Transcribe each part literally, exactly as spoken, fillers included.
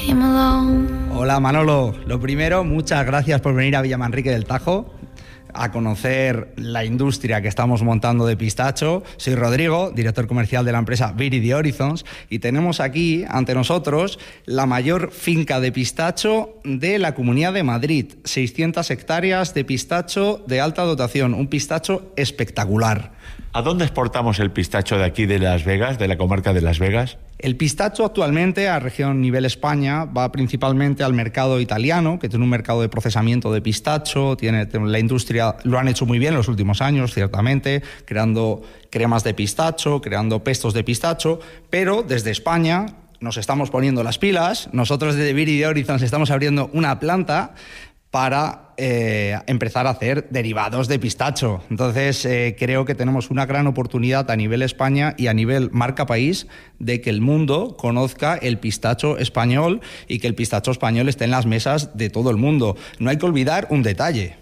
Hola Manolo, lo primero, muchas gracias por venir a Villamanrique del Tajo a conocer la industria que estamos montando de pistacho. Soy Rodrigo, director comercial de la empresa Viridi Horizons, y tenemos aquí ante nosotros la mayor finca de pistacho de la Comunidad de Madrid, seiscientas hectáreas de pistacho de alta dotación, un pistacho espectacular. ¿A dónde exportamos el pistacho de aquí de Las Vegas, de la comarca de Las Vegas? El pistacho actualmente a región nivel España va principalmente al mercado italiano, que tiene un mercado de procesamiento de pistacho, tiene la industria, lo han hecho muy bien en los últimos años, ciertamente, creando cremas de pistacho, creando pestos de pistacho, pero desde España nos estamos poniendo las pilas. Nosotros desde Viridi Horizons estamos abriendo una planta para eh, empezar a hacer derivados de pistacho. Entonces, eh, creo que tenemos una gran oportunidad a nivel España y a nivel marca país de que el mundo conozca el pistacho español y que el pistacho español esté en las mesas de todo el mundo. No hay que olvidar un detalle.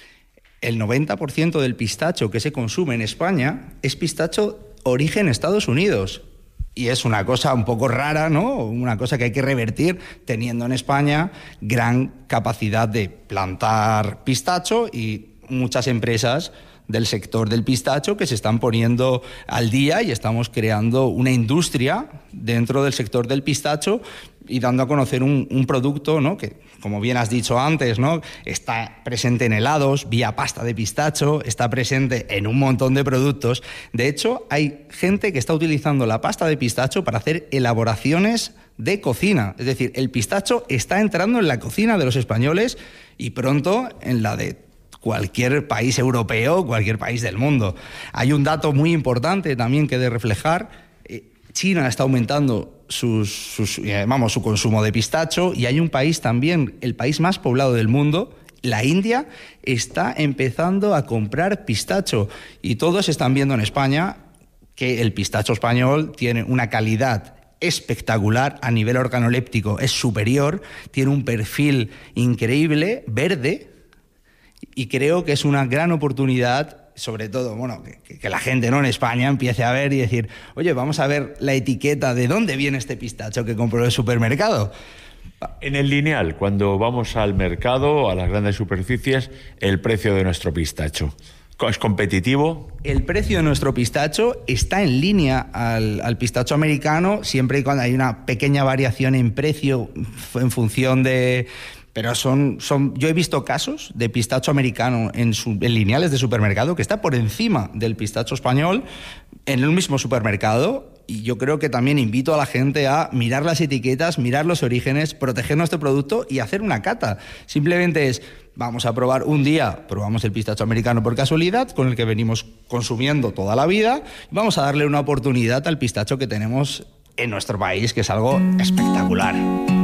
El noventa por ciento del pistacho que se consume en España es pistacho origen Estados Unidos. Y es una cosa un poco rara, ¿no? Una cosa que hay que revertir teniendo en España gran capacidad de plantar pistacho y muchas empresas del sector del pistacho que se están poniendo al día y estamos creando una industria dentro del sector del pistacho y dando a conocer un, un producto, ¿no? Que, como bien has dicho antes, ¿no? Está presente en helados, vía pasta de pistacho, está presente en un montón de productos. De hecho, hay gente que está utilizando la pasta de pistacho para hacer elaboraciones de cocina. Es decir, el pistacho está entrando en la cocina de los españoles y pronto en la de cualquier país europeo, cualquier país del mundo. Hay un dato muy importante también que he de reflejar. China está aumentando sus, sus, vamos, su consumo de pistacho y hay un país también, el país más poblado del mundo, la India, está empezando a comprar pistacho y todos están viendo en España que el pistacho español tiene una calidad espectacular a nivel organoléptico, es superior, tiene un perfil increíble, verde, y creo que es una gran oportunidad, sobre todo, bueno, que, que la gente, ¿no?, en España empiece a ver y decir, oye, vamos a ver la etiqueta de dónde viene este pistacho que compro en el supermercado. En el lineal, cuando vamos al mercado, a las grandes superficies, el precio de nuestro pistacho, ¿es competitivo? El precio de nuestro pistacho está en línea al, al pistacho americano, siempre y cuando hay una pequeña variación en precio en función de... Pero son, son, yo he visto casos de pistacho americano en, su, en lineales de supermercado que está por encima del pistacho español en el mismo supermercado, y yo creo que también invito a la gente a mirar las etiquetas, mirar los orígenes, proteger nuestro producto y hacer una cata. Simplemente es, vamos a probar un día, probamos el pistacho americano por casualidad, con el que venimos consumiendo toda la vida, y vamos a darle una oportunidad al pistacho que tenemos en nuestro país, que es algo espectacular.